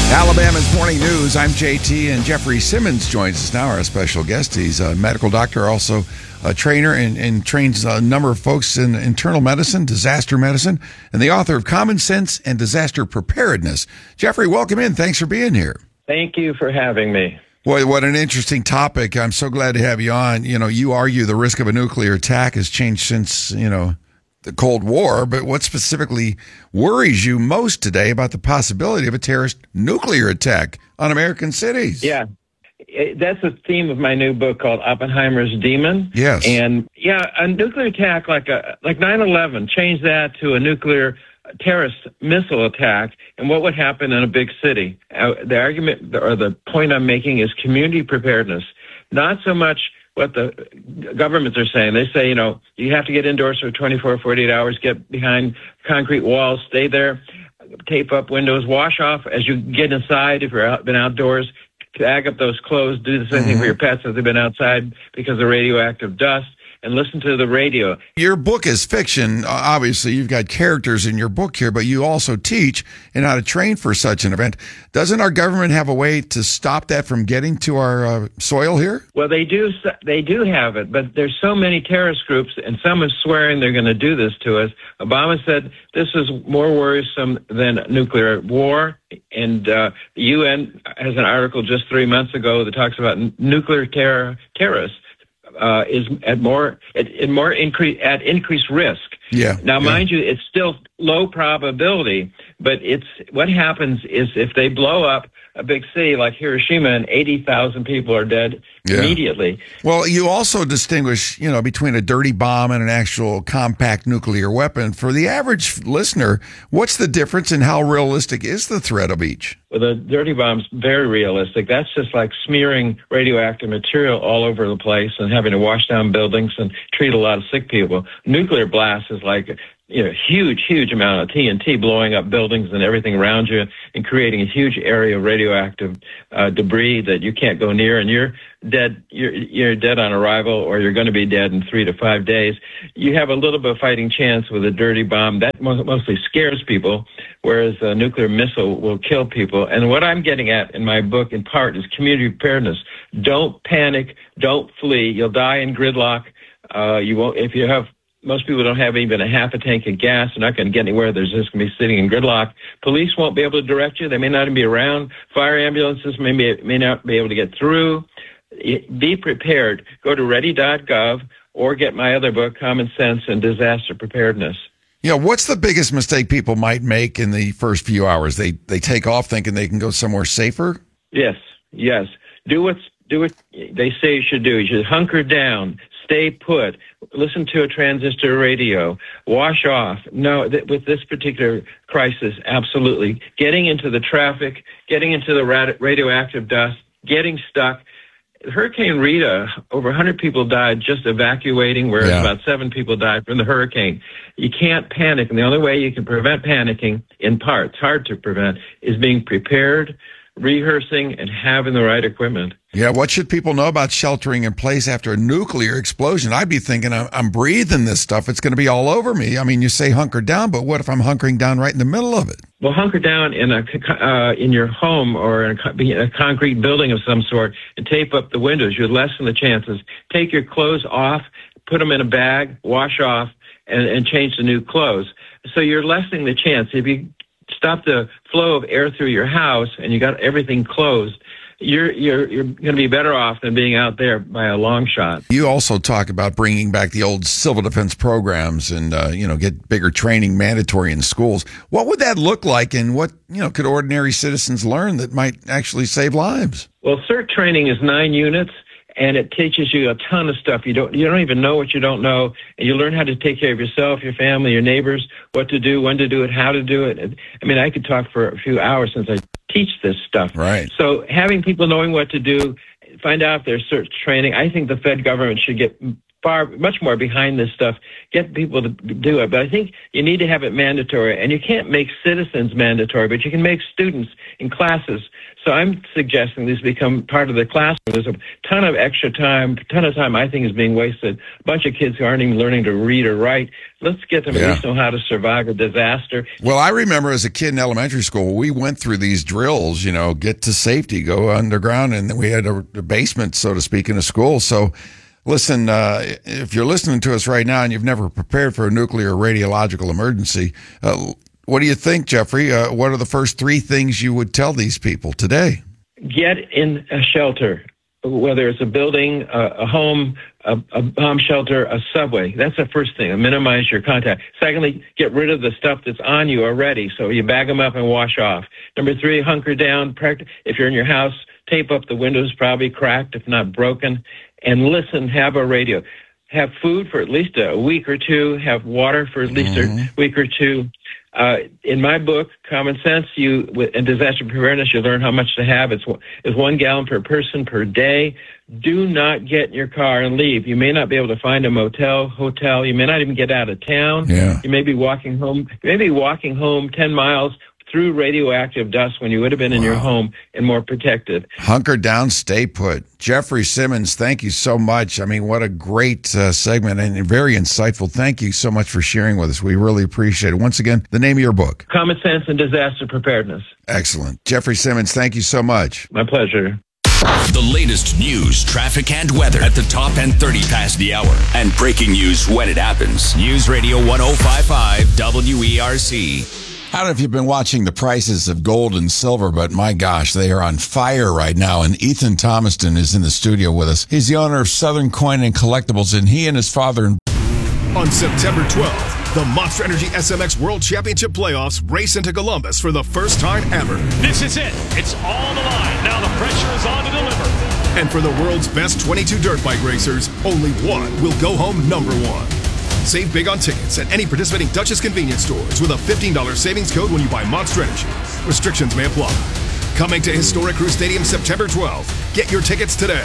Alabama's Morning News. I'm JT, and Jeffrey Simmons joins us now, our special guest. He's a medical doctor, also a trainer, and trains a number of folks in internal medicine, disaster medicine, and the author of Common Sense and Disaster Preparedness. Jeffrey, welcome in. Thanks for being here. Thank you for having me. Boy, what an interesting topic. I'm so glad to have you on. You know, you argue the risk of a nuclear attack has changed since, the Cold War, but what specifically worries you most today about the possibility of a terrorist nuclear attack on American cities? Yeah, that's the theme of my new book called Oppenheimer's Demon. Yes. And a nuclear attack like 9/11, change that to a nuclear terrorist missile attack, and what would happen in a big city? The argument or the point I'm making is community preparedness, not so much what the governments are saying. They say, you have to get indoors for 24, 48 hours, get behind concrete walls, stay there, tape up windows, wash off as you get inside if you've been outdoors, tag up those clothes, do the same thing for your pets if they've been outside because of radioactive dust, and listen to the radio. Your book is fiction. Obviously, you've got characters in your book here, but you also teach in how to train for such an event. Doesn't our government have a way to stop that from getting to our soil here? Well, they do have it, but there's so many terrorist groups, and some are swearing they're going to do this to us. Obama said this is more worrisome than nuclear war, and the UN has an article just 3 months ago that talks about nuclear terrorists. Is at increased risk. Yeah. Now, mind you, it's still low probability, but what happens is if they blow up a big city like Hiroshima and 80,000 people are dead immediately. Well, you also distinguish, between a dirty bomb and an actual compact nuclear weapon. For the average listener, what's the difference and how realistic is the threat of each? Well, the dirty bomb's very realistic. That's just like smearing radioactive material all over the place and having to wash down buildings and treat a lot of sick people. Nuclear blast is like huge amount of TNT blowing up buildings and everything around you and creating a huge area of radioactive debris that you can't go near, and you're dead. You're dead on arrival, or you're going to be dead in 3 to 5 days. You have a little bit of fighting chance with a dirty bomb. That mostly scares people, whereas a nuclear missile will kill people. And what I'm getting at in my book, in part, is community preparedness. Don't panic. Don't flee. You'll die in gridlock. You won't if you have. Most people don't have even a half a tank of gas. They're not going to get anywhere. They're just going to be sitting in gridlock. Police won't be able to direct you. They may not even be around. Fire ambulances may not be able to get through. Be prepared. Go to ready.gov or get my other book, Common Sense and Disaster Preparedness. What's the biggest mistake people might make in the first few hours? They take off thinking they can go somewhere safer? Yes. Do what they say you should do. You should hunker down, stay put, listen to a transistor radio, wash off. No, with this particular crisis, absolutely. Getting into the traffic, getting into the radioactive dust, getting stuck. Hurricane Rita, over 100 people died just evacuating, whereas about 7 people died from the hurricane. You can't panic, and the only way you can prevent panicking, in part, it's hard to prevent, is being prepared, rehearsing, and having the right equipment. Yeah, what should people know about sheltering in place after a nuclear explosion? I'd be thinking, I'm breathing this stuff. It's going to be all over me. I mean, you say hunker down, but what if I'm hunkering down right in the middle of it? Well, hunker down in your home or in a concrete building of some sort and tape up the windows. You lessen the chances. Take your clothes off, put them in a bag, wash off, and change to new clothes. So you're lessening the chance. If you stop the flow of air through your house and you got everything closed, you're going to be better off than being out there by a long shot. You also talk about bringing back the old civil defense programs and, get bigger training mandatory in schools. What would that look like, and what, could ordinary citizens learn that might actually save lives? Well, CERT training is 9 units. And it teaches you a ton of stuff. You don't even know what you don't know, and you learn how to take care of yourself, your family, your neighbors, what to do, when to do it, how to do it. I mean, I could talk for a few hours since I teach this stuff. Right. So having people knowing what to do, find out if there's CERT training. I think the Fed government should get much more behind this stuff, get people to do it. But I think you need to have it mandatory, and you can't make citizens mandatory, but you can make students in classes. So I'm suggesting these become part of the classroom. There's a ton of extra time, I think is being wasted. A bunch of kids who aren't even learning to read or write. Let's get them at least know how to survive a disaster. Well, I remember as a kid in elementary school, we went through these drills, get to safety, go underground, and then we had a basement, so to speak, in a school. So listen, if you're listening to us right now and you've never prepared for a nuclear radiological emergency, what do you think, Jeffrey? What are the first 3 things you would tell these people today? Get in a shelter, whether it's a building, a home, a bomb shelter, a subway. That's the first thing. Minimize your contact. Secondly, get rid of the stuff that's on you already. So you bag them up and wash off. Number 3, hunker down. If you're in your house, tape up the windows, probably cracked, if not broken. And listen, have a radio. Have food for at least a week or 2. Have water for at least a week or 2. In my book, Common Sense, in disaster preparedness, you learn how much to have. It's 1 gallon per person per day. Do not get in your car and leave. You may not be able to find a hotel. You may not even get out of town. Yeah. You may be walking home. 10 miles through radioactive dust when you would have been in your home and more protected. Hunker down, stay put. Jeffrey Simmons, thank you so much. I mean, what a great segment and very insightful. Thank you so much for sharing with us. We really appreciate it. Once again, the name of your book. Common Sense and Disaster Preparedness. Excellent. Jeffrey Simmons, thank you so much. My pleasure. The latest news, traffic, and weather at the top and 30 past the hour. And breaking news when it happens. News Radio 105.5 WERC. I don't know if you've been watching the prices of gold and silver, but my gosh, they are on fire right now. And Ethan Thomaston is in the studio with us. He's the owner of Southern Coin and Collectibles, and he and his father. On September 12th, the Monster Energy SMX World Championship Playoffs race into Columbus for the first time ever. This is it. It's all on the line. Now the pressure is on to deliver. And for the world's best 22 dirt bike racers, only one will go home number 1. Save big on tickets at any participating Duchess convenience stores with a $15 savings code when you buy Monster Energy. Restrictions may apply. Coming to Historic Crew Stadium September 12th. Get your tickets today.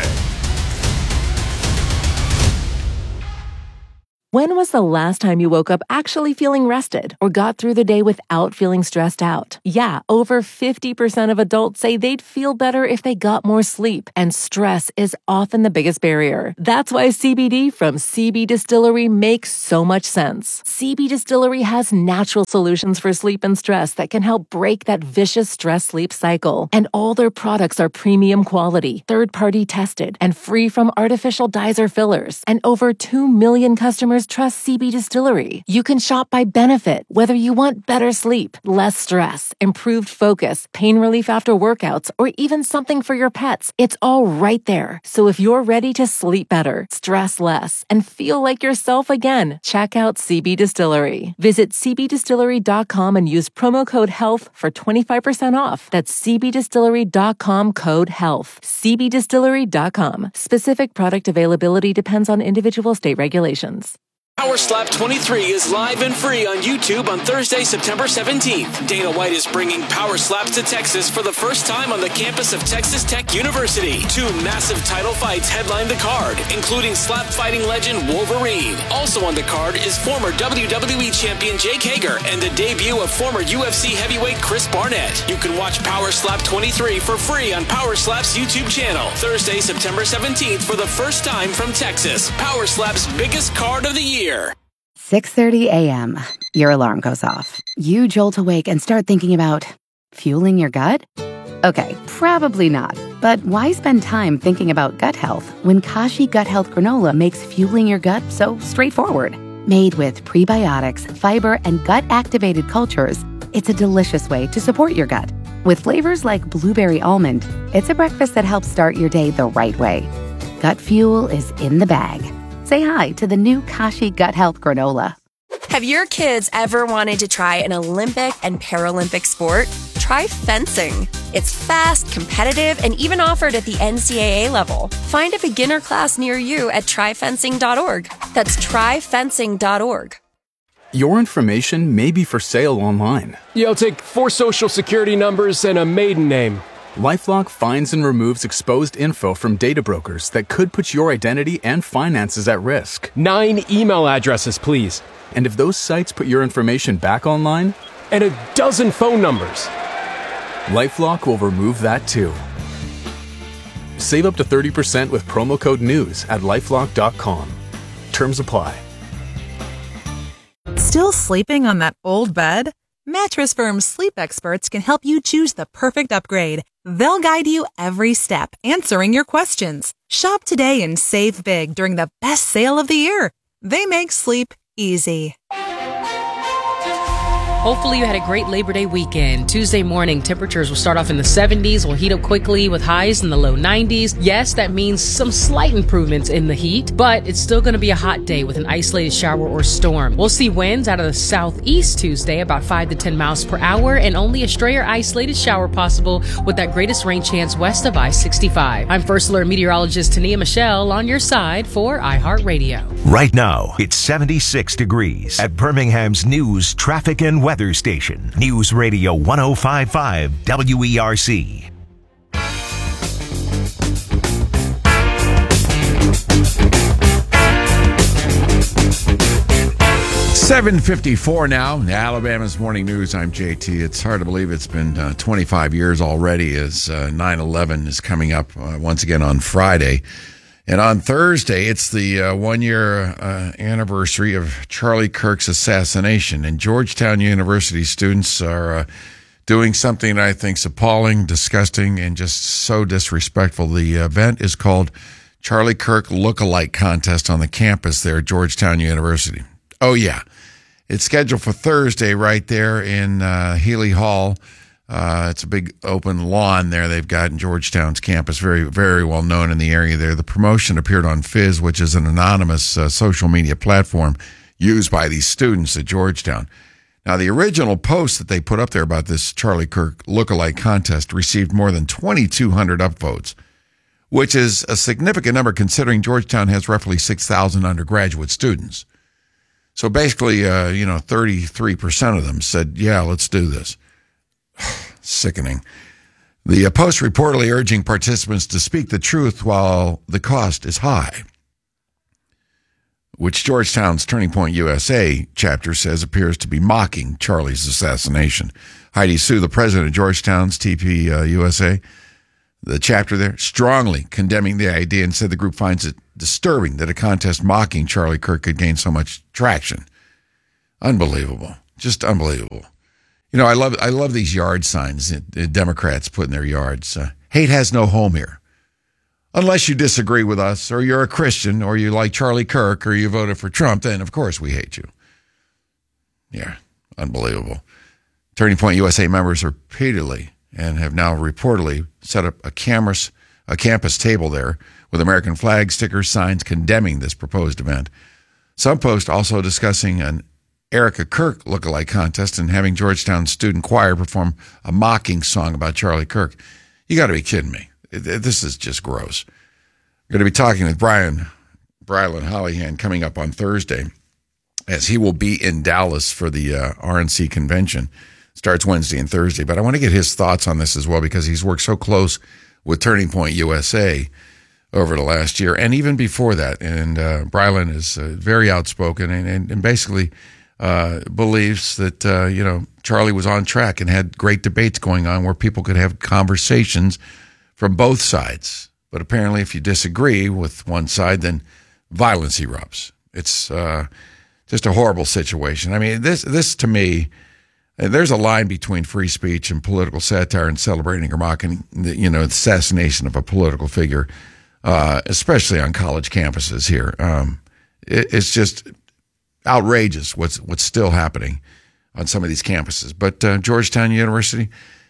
When was the last time you woke up actually feeling rested or got through the day without feeling stressed out? Yeah, over 50% of adults say they'd feel better if they got more sleep, and stress is often the biggest barrier. That's why CBD from CB Distillery makes so much sense. CB Distillery has natural solutions for sleep and stress that can help break that vicious stress-sleep cycle. And all their products are premium quality, third-party tested, and free from artificial dyes or fillers. And over 2 million customers trust CB Distillery. You can shop by benefit, whether you want better sleep, less stress, improved focus, pain relief after workouts, or even something for your pets. It's all right there. So if you're ready to sleep better, stress less, and feel like yourself again, check out CB Distillery. Visit cbdistillery.com and use promo code HEALTH for 25% off. That's cbdistillery.com code HEALTH. cbdistillery.com. Specific product availability depends on individual state regulations. Power Slap 23 is live and free on YouTube on Thursday, September 17th. Dana White is bringing Power Slaps to Texas for the first time on the campus of Texas Tech University. 2 massive title fights headline the card, including slap fighting legend Wolverine. Also on the card is former WWE champion Jake Hager and the debut of former UFC heavyweight Chris Barnett. You can watch Power Slap 23 for free on Power Slap's YouTube channel. Thursday, September 17th for the first time from Texas. Power Slap's biggest card of the year. 6:30 a.m. Your alarm goes off. You jolt awake and start thinking about fueling your gut? Okay, probably not. But why spend time thinking about gut health when Kashi Gut Health Granola makes fueling your gut so straightforward? Made with prebiotics, fiber, and gut-activated cultures, it's a delicious way to support your gut. With flavors like blueberry almond, it's a breakfast that helps start your day the right way. Gut fuel is in the bag. Say hi to the new Kashi Gut Health Granola. Have your kids ever wanted to try an Olympic and Paralympic sport? Try fencing. It's fast, competitive, and even offered at the NCAA level. Find a beginner class near you at tryfencing.org. That's tryfencing.org. Your information may be for sale online. You'll take 4 social security numbers and a maiden name. LifeLock finds and removes exposed info from data brokers that could put your identity and finances at risk. 9 email addresses, please. And if those sites put your information back online? And a dozen phone numbers. LifeLock will remove that too. Save up to 30% with promo code NEWS at LifeLock.com. Terms apply. Still sleeping on that old bed? Mattress Firm's sleep experts can help you choose the perfect upgrade. They'll guide you every step, answering your questions. Shop today and save big during the best sale of the year. They make sleep easy. Hopefully you had a great Labor Day weekend. Tuesday morning, temperatures will start off in the 70s, will heat up quickly with highs in the low 90s. Yes, that means some slight improvements in the heat, but it's still going to be a hot day with an isolated shower or storm. We'll see winds out of the southeast Tuesday, about 5 to 10 miles per hour, and only a stray or isolated shower possible with that greatest rain chance west of I-65. I'm First Alert meteorologist Tania Michelle on your side for iHeartRadio. Right now, it's 76 degrees at Birmingham's News, Traffic, and Weather station, News Radio 105.5 WERC. $7:54 now. Alabama's Morning News. I'm JT. It's hard to believe it's been 25 years already as 9/11 is coming up once again on Friday. And on Thursday, it's the 1-year anniversary of Charlie Kirk's assassination. And Georgetown University students are doing something that I think is appalling, disgusting, and just so disrespectful. The event is called Charlie Kirk Lookalike Contest on the campus there at Georgetown University. Oh, yeah. It's scheduled for Thursday right there in Healy Hall. It's a big open lawn there they've got in Georgetown's campus, very, very well known in the area there. The promotion appeared on Fizz, which is an anonymous social media platform used by these students at Georgetown. Now, the original post that they put up there about this Charlie Kirk lookalike contest received more than 2,200 upvotes, which is a significant number considering Georgetown has roughly 6,000 undergraduate students. So basically, 33% of them said, yeah, let's do this. Sickening. The post reportedly urging participants to speak the truth while the cost is high, which Georgetown's Turning Point USA chapter says appears to be mocking Charlie's assassination. Heidi Sue, the president of Georgetown's TP USA, the chapter there, strongly condemning the idea and said the group finds it disturbing that a contest mocking Charlie Kirk could gain so much traction. Unbelievable. Just unbelievable. You know, I love these yard signs that Democrats put in their yards. Hate has no home here. Unless you disagree with us, or you're a Christian, or you like Charlie Kirk, or you voted for Trump, then of course we hate you. Yeah, unbelievable. Turning Point USA members repeatedly and have now reportedly set up a campus table there with American flag stickers, signs condemning this proposed event. Some posts also discussing an Erica Kirk lookalike contest and having Georgetown student choir perform a mocking song about Charlie Kirk. You got to be kidding me. This is just gross. We're going to be talking with Brylan Hollyhan coming up on Thursday as he will be in Dallas for the RNC convention. Starts Wednesday and Thursday. But I want to get his thoughts on this as well because he's worked so close with Turning Point USA over the last year and even before that. And Brylan is very outspoken and basically believes that, Charlie was on track and had great debates going on where people could have conversations from both sides. But apparently if you disagree with one side, then violence erupts. It's just a horrible situation. I mean, this to me, there's a line between free speech and political satire and celebrating or mocking, the assassination of a political figure, especially on college campuses here. It's just outrageous what's still happening on some of these campuses. But Georgetown University,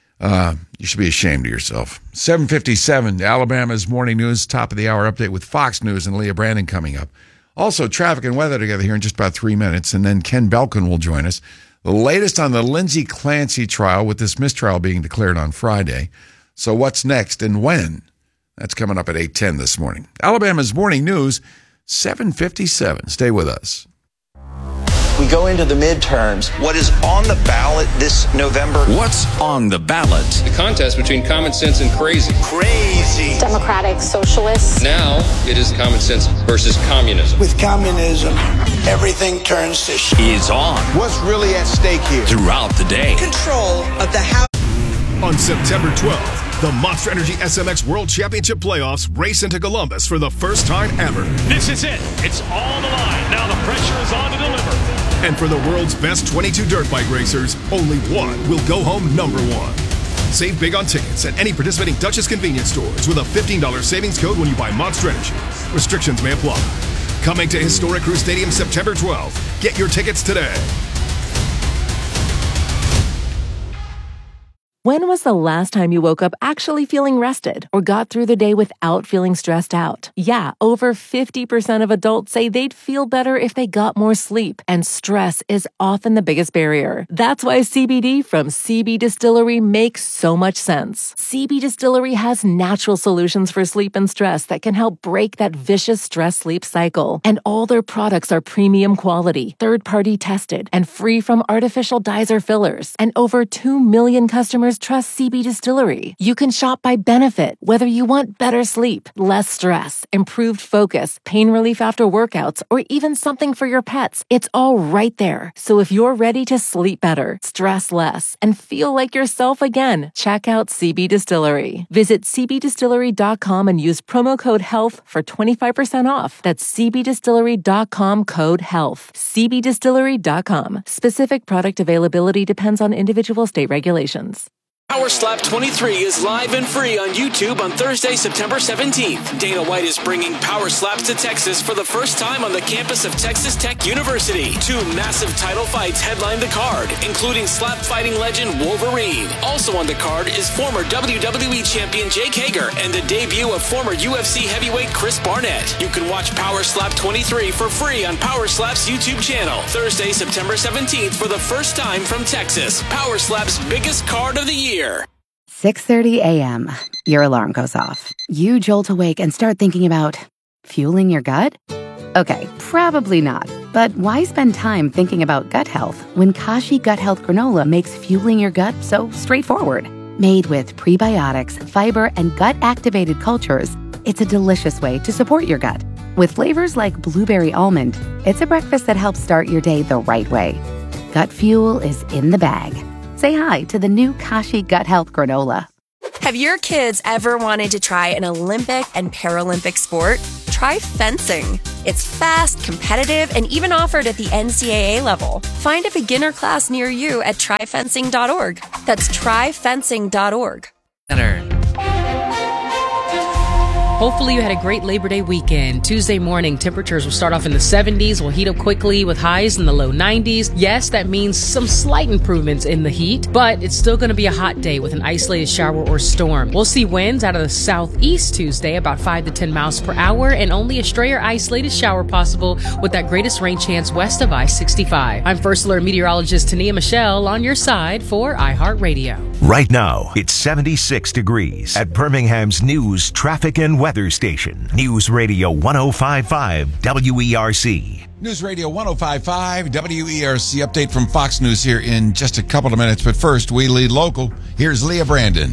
you should be ashamed of yourself. 7:57, Alabama's Morning News, top of the hour update with Fox News and Leah Brandon coming up. Also, traffic and weather together here in just about 3 minutes, and then Ken Belkin will join us. The latest on the Lindsay Clancy trial with this mistrial being declared on Friday. So what's next and when? That's coming up at 8:10 this morning. Alabama's Morning News, 7:57. Stay with us. we go into the midterms, what is on the ballot this November? What's on the ballot? The contest between common sense and crazy. Crazy. Democratic socialists. Now it is common sense versus communism. With communism, everything turns to shit. Is on. What's really at stake here? Throughout the day. Control of the House. On September 12th, the Monster Energy SMX World Championship Playoffs race into Columbus for the first time ever. This is it. It's all on the line. Now the pressure is on to deliver. And for the world's best 22 dirt bike racers, only one will go home number one. Save big on tickets at any participating Dutchess convenience stores with a $15 savings code when you buy Monster Energy. Restrictions may apply. Coming to Historic Crew Stadium September 12th. Get your tickets today. When was the last time you woke up actually feeling rested or got through the day without feeling stressed out? Yeah, over 50% of adults say they'd feel better if they got more sleep, and stress is often the biggest barrier. That's why CBD from CB Distillery makes so much sense. CB Distillery has natural solutions for sleep and stress that can help break that vicious stress-sleep cycle. And all their products are premium quality, third-party tested, and free from artificial dyes or fillers. And over 2 million customers trust CB Distillery. You can shop by benefit, whether you want better sleep, less stress, improved focus, pain relief after workouts, or even something for your pets. It's all right there. So if you're ready to sleep better, stress less, and feel like yourself again, check out CB Distillery. Visit cbdistillery.com and use promo code HEALTH for 25% off. That's cbdistillery.com code HEALTH. cbdistillery.com. Specific product availability depends on individual state regulations. Power Slap 23 is live and free on YouTube on Thursday, September 17th. Dana White is bringing Power Slaps to Texas for the first time on the campus of Texas Tech University. 2 massive title fights headline the card, including slap fighting legend Wolverine. Also on the card is former WWE champion Jake Hager and the debut of former UFC heavyweight Chris Barnett. You can watch Power Slap 23 for free on Power Slap's YouTube channel. Thursday, September 17th for the first time from Texas. Power Slap's biggest card of the year. 6:30 a.m. Your alarm goes off. You jolt awake and start thinking about fueling your gut? Okay, probably not. But why spend time thinking about gut health when Kashi Gut Health Granola makes fueling your gut so straightforward? Made with prebiotics, fiber, and gut-activated cultures, it's a delicious way to support your gut. With flavors like blueberry almond, it's a breakfast that helps start your day the right way. Gut fuel is in the bag. Say hi to the new Kashi Gut Health Granola. Have your kids ever wanted to try an Olympic and Paralympic sport? Try fencing. It's fast, competitive, and even offered at the NCAA level. Find a beginner class near you at tryfencing.org. That's tryfencing.org. Hopefully you had a great Labor Day weekend. Tuesday morning, temperatures will start off in the 70s, will heat up quickly with highs in the low 90s. Yes, that means some slight improvements in the heat, but it's still going to be a hot day with an isolated shower or storm. We'll see winds out of the southeast Tuesday, about 5 to 10 miles per hour, and only a stray or isolated shower possible with that greatest rain chance west of I-65. I'm First Alert meteorologist Tania Michelle on your side for iHeartRadio. Right now, it's 76 degrees at Birmingham's news, traffic, and weather station. News Radio 105.5 WERC. News Radio 105.5 WERC update from Fox News here in just a couple of minutes. But first, we lead local. Here's Leah Brandon.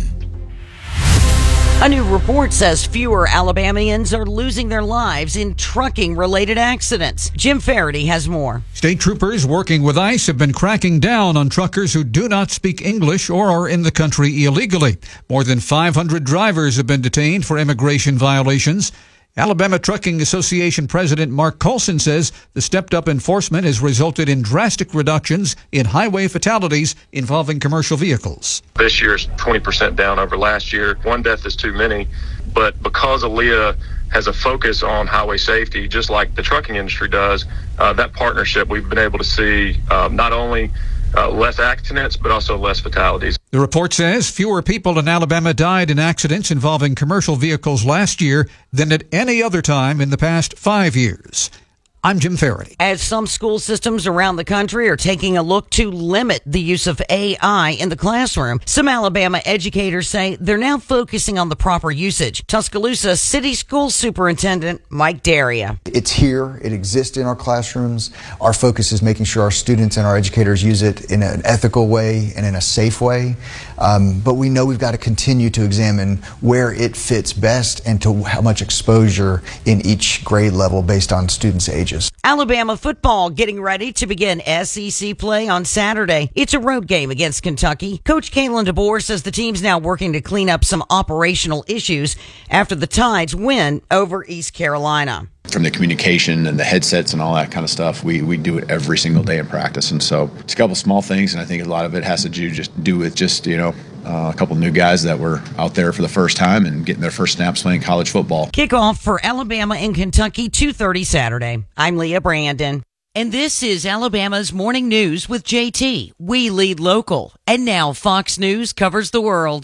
A new report says fewer Alabamians are losing their lives in trucking-related accidents. Jim Faraday has more. State troopers working with ICE have been cracking down on truckers who do not speak English or are in the country illegally. More than 500 drivers have been detained for immigration violations. Alabama Trucking Association President Mark Coulson says the stepped-up enforcement has resulted in drastic reductions in highway fatalities involving commercial vehicles. This year's 20% down over last year. One death is too many, but because ALEA has a focus on highway safety, just like the trucking industry does, that partnership, we've been able to see not only less accidents, but also less fatalities. The report says fewer people in Alabama died in accidents involving commercial vehicles last year than at any other time in the past 5 years. I'm Jim Faraday. As some school systems around the country are taking a look to limit the use of AI in the classroom, some Alabama educators say they're now focusing on the proper usage. Tuscaloosa City School Superintendent Mike Daria. It's here. It exists in our classrooms. Our focus is making sure our students and our educators use it in an ethical way and in a safe way. But we know we've got to continue to examine where it fits best and to how much exposure in each grade level based on students' ages. Alabama football getting ready to begin SEC play on Saturday. It's a road game against Kentucky. Coach Kalen DeBoer says the team's now working to clean up some operational issues after the Tide's win over East Carolina. From the communication and the headsets and all that kind of stuff, we do it every single day in practice. And so it's a couple small things, and I think a lot of it has to do with a couple new guys that were out there for the first time and getting their first snaps playing college football. Kickoff for Alabama and Kentucky, 2:30 Saturday. I'm Leah Brandon. And this is Alabama's Morning News with JT. We lead local. And now Fox News covers the world.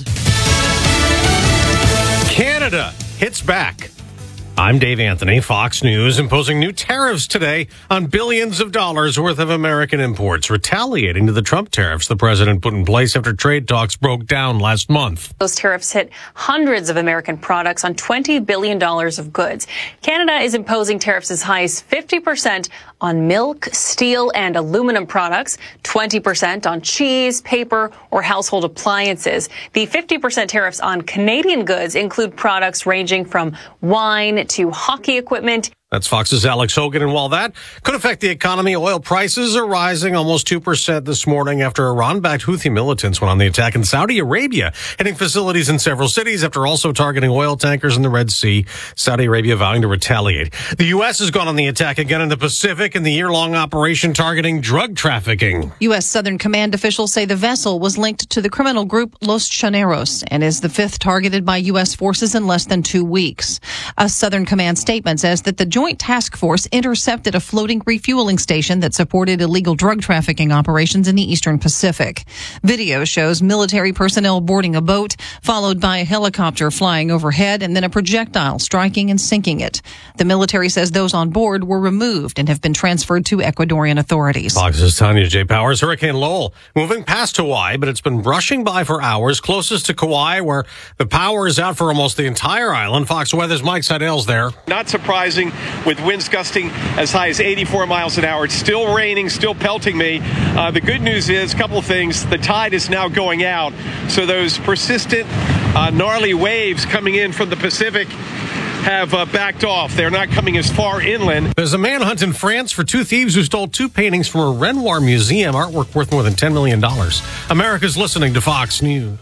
Canada hits back. I'm Dave Anthony. Fox News imposing new tariffs today on billions of dollars worth of American imports, retaliating to the Trump tariffs the president put in place after trade talks broke down last month. Those tariffs hit hundreds of American products on $20 billion of goods. Canada is imposing tariffs as high as 50% on milk, steel, and aluminum products, 20% on cheese, paper, or household appliances. The 50% tariffs on Canadian goods include products ranging from wine to hockey equipment. That's Fox's Alex Hogan. And while that could affect the economy, oil prices are rising almost 2% this morning after Iran-backed Houthi militants went on the attack in Saudi Arabia, hitting facilities in several cities after also targeting oil tankers in the Red Sea. Saudi Arabia vowing to retaliate. The U.S. has gone on the attack again in the Pacific in the year-long operation targeting drug trafficking. U.S. Southern Command officials say the vessel was linked to the criminal group Los Chaneros and is the fifth targeted by U.S. forces in less than 2 weeks. A Southern Command statement says that the Joint Task Force intercepted a floating refueling station that supported illegal drug trafficking operations in the Eastern Pacific. Video shows military personnel boarding a boat, followed by a helicopter flying overhead and then a projectile striking and sinking it. The military says those on board were removed and have been transferred to Ecuadorian authorities. Fox's Tanya J. Powers. Hurricane Lowell moving past Hawaii, but it's been brushing by for hours, closest to Kauai, where the power is out for almost the entire island. Fox Weather's Mike Seidel's there. Not surprising, with winds gusting as high as 84 miles an hour. It's still raining, still pelting me. The good news is, a couple of things. The tide is now going out, so those persistent, gnarly waves coming in from the Pacific have backed off. They're not coming as far inland. There's a manhunt in France for two thieves who stole two paintings from a Renoir museum, artwork worth more than $10 million. America's listening to Fox News.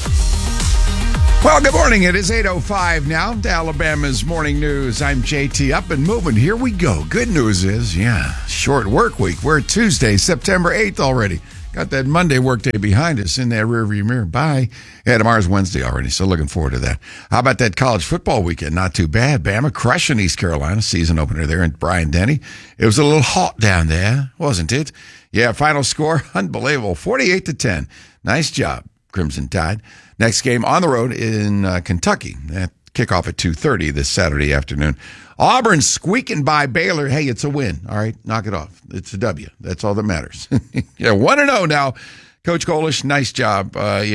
Well, good morning. It is 8:05 now. Alabama's Morning News. I'm JT. Up and moving. Here we go. Good news is, short work week. We're Tuesday, September 8th already. Got that Monday workday behind us in that rearview mirror. Bye. Yeah, tomorrow's Wednesday already, so looking forward to that. How about that college football weekend? Not too bad. Bama crushing East Carolina. Season opener there in Bryant-Denny. It was a little hot down there, wasn't it? Yeah, final score, unbelievable. 48-10. Nice job, Crimson Tide. Next game on the road in Kentucky. That kickoff at 2:30 this Saturday afternoon. Auburn squeaking by Baylor. Hey, it's a win. All right, knock it off. It's a W. That's all that matters. 1-0 now. Coach Golish, nice job.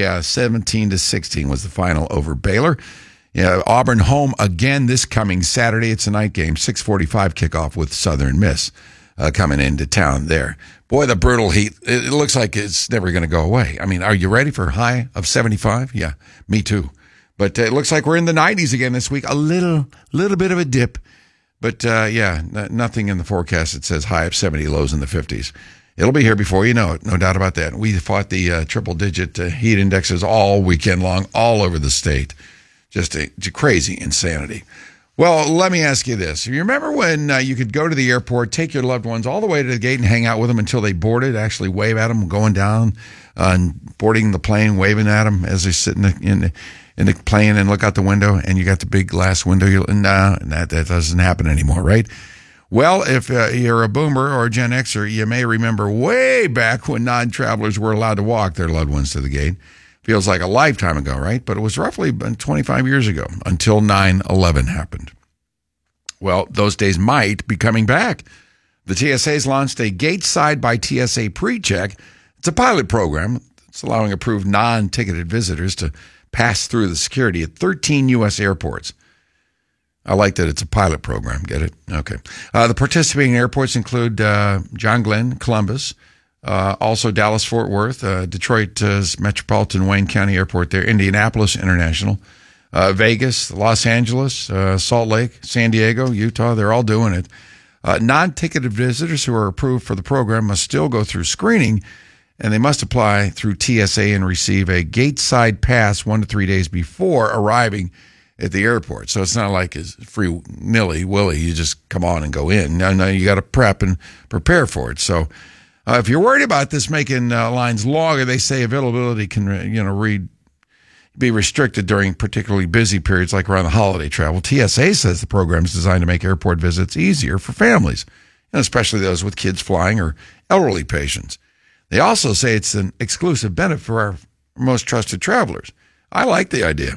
17-16 was the final over Baylor. Yeah, Auburn home again this coming Saturday. It's a night game, 6:45 kickoff with Southern Miss coming into town there. Boy, the brutal heat. It looks like it's never going to go away. I mean, are you ready for a high of 75? Yeah, me too. But it looks like we're in the 90s again this week. A little bit of a dip. But, nothing in the forecast that says high of 70, lows in the 50s. It'll be here before you know it, no doubt about that. We fought the triple-digit heat indexes all weekend long, all over the state. Just a crazy insanity. Well, let me ask you this. You remember when you could go to the airport, take your loved ones all the way to the gate and hang out with them until they boarded, actually wave at them going down and boarding the plane, waving at them as they're sitting in the plane and look out the window, and you got the big glass window? That doesn't happen anymore, right? Well, if you're a boomer or a Gen Xer, you may remember way back when non-travelers were allowed to walk their loved ones to the gate. Feels like a lifetime ago, right? But it was roughly 25 years ago until 9/11 happened. Well, those days might be coming back. The TSA's launched a Gateside by TSA PreCheck. It's a pilot program. It's allowing approved non-ticketed visitors to pass through the security at 13 U.S. airports. I like that it's a pilot program. Get it? Okay. The participating airports include John Glenn, Columbus, also Dallas-Fort Worth, Detroit's Metropolitan Wayne County Airport there, Indianapolis International, Vegas, Los Angeles, Salt Lake, San Diego, Utah. They're all doing it. Non-ticketed visitors who are approved for the program must still go through screening, and they must apply through TSA and receive a Gateside pass 1 to 3 days before arriving at the airport. So it's not like it's free willy. You just come on and go in. No, you got to prep and prepare for it. So if you're worried about this making lines longer, they say availability can be restricted during particularly busy periods like around the holiday travel. TSA says the program is designed to make airport visits easier for families, and especially those with kids flying or elderly patients. They also say it's an exclusive benefit for our most trusted travelers. I like the idea.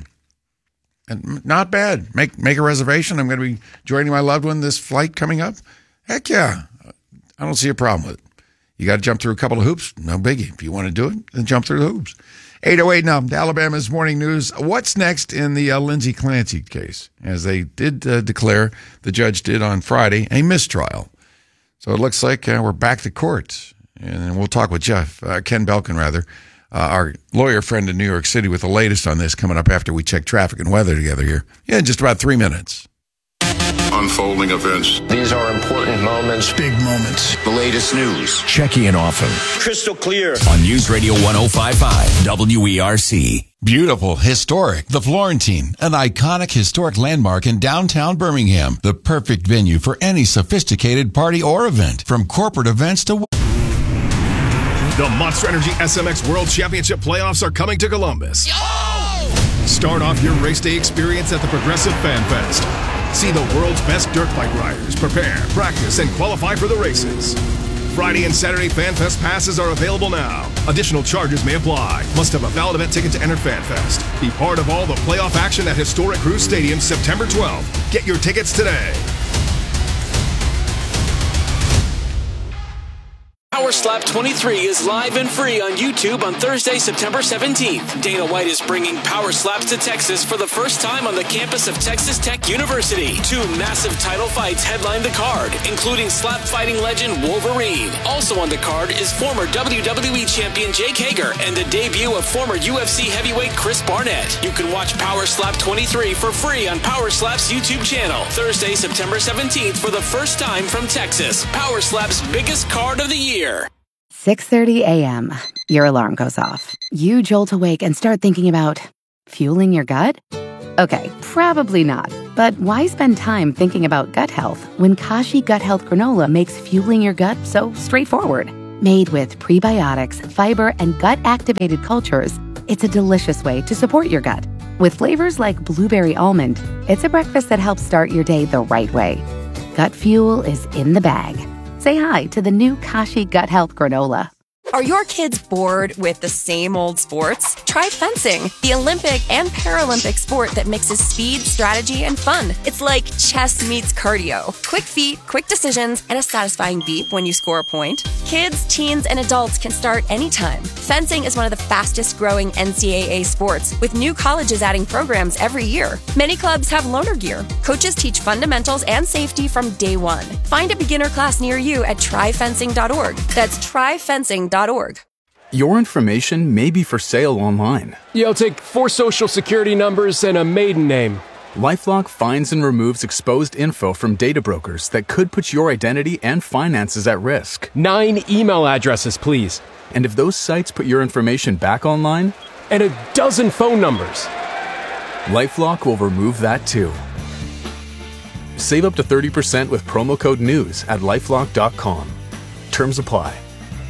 And not bad. Make a reservation. I'm going to be joining my loved one this flight coming up. Heck yeah. I don't see a problem with it. You got to jump through a couple of hoops. No biggie. If you want to do it, then jump through the hoops. 8:08 now. Alabama's Morning News. What's next in the Lindsey Clancy case? As they did declare, the judge did on Friday, a mistrial. So it looks like we're back to court. And we'll talk with Ken Belkin, our lawyer friend in New York City, with the latest on this coming up after we check traffic and weather together here. Yeah, in just about 3 minutes. Unfolding events. These are important moments. Big moments. The latest news. Checking in often. Crystal clear. On News Radio 105.5 WERC. Beautiful, historic, the Florentine, an iconic historic landmark in downtown Birmingham. The perfect venue for any sophisticated party or event, from corporate events to... The Monster Energy SMX World Championship playoffs are coming to Columbus. Start off your race day experience at the Progressive Fan Fest. See the world's best dirt bike riders prepare, practice, and qualify for the races. Friday and Saturday Fan Fest passes are available now. Additional charges may apply. Must have a valid event ticket to enter Fan Fest. Be part of all the playoff action at historic Cruz Stadium September 12th. Get your tickets today. Power Slap 23 is live and free on YouTube on Thursday, September 17th. Dana White is bringing Power Slaps to Texas for the first time on the campus of Texas Tech University. 2 massive title fights headline the card, including slap fighting legend Wolverine. Also on the card is former WWE champion Jake Hager and the debut of former UFC heavyweight Chris Barnett. You can watch Power Slap 23 for free on Power Slap's YouTube channel. Thursday, September 17th for the first time from Texas. Power Slap's biggest card of the year. 6:30 a.m. Your alarm goes off. You jolt awake and start thinking about fueling your gut? Okay, probably not. But why spend time thinking about gut health when Kashi Gut Health Granola makes fueling your gut so straightforward? Made with prebiotics, fiber, and gut-activated cultures, it's a delicious way to support your gut. With flavors like blueberry almond, it's a breakfast that helps start your day the right way. Gut fuel is in the bag. Say hi to the new Kashi Gut Health Granola. Are your kids bored with the same old sports? Try fencing, the Olympic and Paralympic sport that mixes speed, strategy, and fun. It's like chess meets cardio. Quick feet, quick decisions, and a satisfying beep when you score a point. Kids, teens, and adults can start anytime. Fencing is one of the fastest growing NCAA sports, with new colleges adding programs every year. Many clubs have loaner gear. Coaches teach fundamentals and safety from day one. Find a beginner class near you at tryfencing.org. That's tryfencing.org. Your information may be for sale online. Yeah, I'll take 4 social security numbers and a maiden name. LifeLock finds and removes exposed info from data brokers that could put your identity and finances at risk. 9 email addresses, please. And if those sites put your information back online? And a dozen phone numbers. LifeLock will remove that too. Save up to 30% with promo code NEWS at LifeLock.com. Terms apply.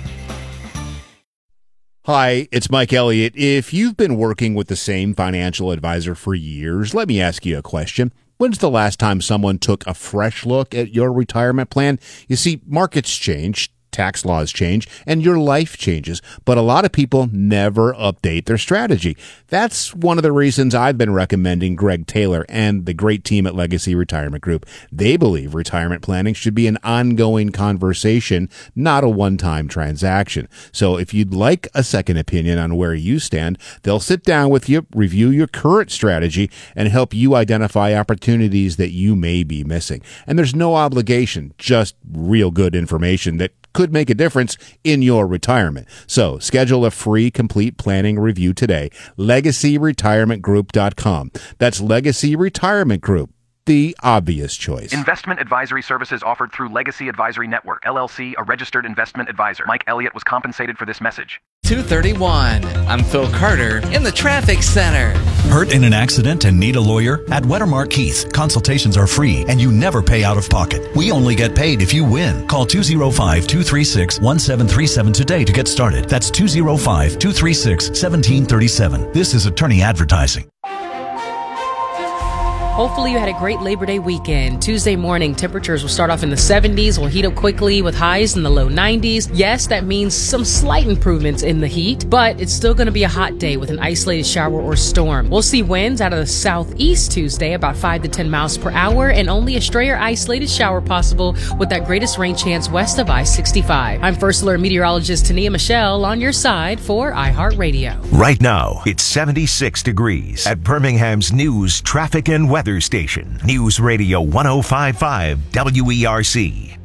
Hi, it's Mike Elliott. If you've been working with the same financial advisor for years, let me ask you a question. When's the last time someone took a fresh look at your retirement plan? You see, markets change, tax laws change, and your life changes. But a lot of people never update their strategy. That's one of the reasons I've been recommending Greg Taylor and the great team at Legacy Retirement Group. They believe retirement planning should be an ongoing conversation, not a one-time transaction. So if you'd like a second opinion on where you stand, they'll sit down with you, review your current strategy, and help you identify opportunities that you may be missing. And there's no obligation, just real good information that could make a difference in your retirement. So schedule a free complete planning review today. LegacyRetirementGroup.com. That's Legacy Retirement Group, the obvious choice. Investment advisory services offered through Legacy Advisory Network, LLC, a registered investment advisor. Mike Elliott was compensated for this message. 231. I'm Phil Carter in the traffic center. Hurt in an accident and need a lawyer? At Wettermark Keith, consultations are free and you never pay out of pocket. We only get paid if you win. Call 205-236-1737 today to get started. That's 205-236-1737. This is attorney advertising. Hopefully you had a great Labor Day weekend. Tuesday morning, temperatures will start off in the 70s, will heat up quickly with highs in the low 90s. Yes, that means some slight improvements in the heat, but it's still going to be a hot day with an isolated shower or storm. We'll see winds out of the southeast Tuesday, about 5 to 10 miles per hour, and only a stray or isolated shower possible with that greatest rain chance west of I-65. I'm First Alert meteorologist Tania Michelle on your side for iHeartRadio. Right now, it's 76 degrees at Birmingham's news, traffic, and weather station, News Radio 105.5 WERC.